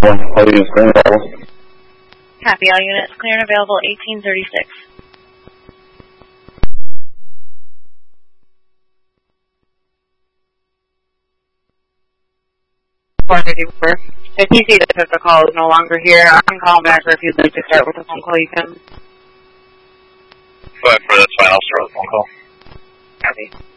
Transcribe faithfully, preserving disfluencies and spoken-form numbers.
One, all units clear and available. Copy, all units clear and available, eighteen thirty-six. four fifty-four. If you see that the call is no longer here, I can call back, or if you'd like to start with a phone call, you can. Go ahead for that's fine, I'll start with a phone call. Copy.